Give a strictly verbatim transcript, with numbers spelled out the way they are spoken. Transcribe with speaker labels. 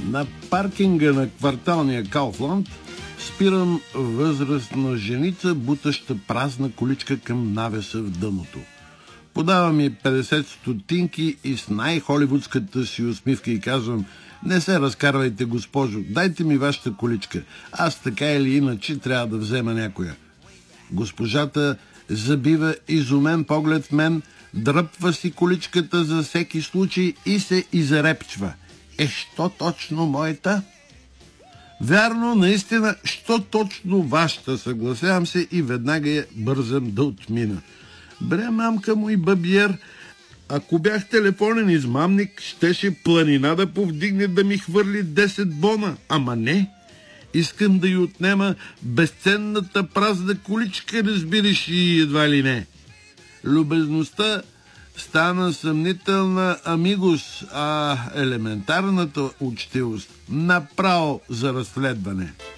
Speaker 1: На паркинга на кварталния Кауфланд спирам възрастна женица, бутаща празна количка към навеса в дъното. Подава ми петдесет стотинки и с най-холивудската си усмивка и казвам: не се разкарвайте, госпожо, дайте ми вашата количка. Аз така или иначе трябва да взема някоя. Госпожата забива изумен поглед в мен, дръпва си количката за всеки случай и се изрепчва. Е, що точно моята? Вярно, наистина, що точно вашата, съгласявам се и веднага я бързам да отмина. Бре, мамка му и бабиер, ако бях телефонен измамник, щеше планина да повдигне да ми хвърли десет бона. Ама не, искам да й отнема безценната празна количка, разбираш, и едва ли не. Любезността стана съмнителна, амигос, а елементарната учтивост направо за разследване.